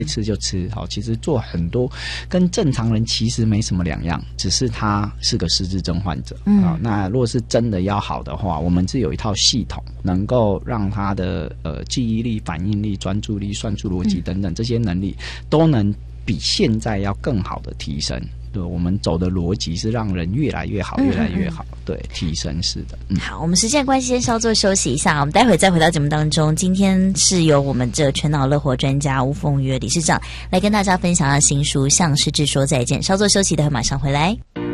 吃就吃，好，其实做很多跟正常人其实没什么两样，只是他是个失智症患者。好，那如果是真的要好的话，我们是有一套系统，能够让他的记忆力、反应力、专注力、算术逻辑等等这些能力都能比现在要更好的提升。对，我们走的逻辑是让人越来越好，越来越好，对，提升式的。 好，我们时间关系先稍作休息一下，我们待会再回到节目当中。今天是由我们这全脑乐活专家吴凤约理事长来跟大家分享的新书《向失智说再见》。稍作休息的马上回来。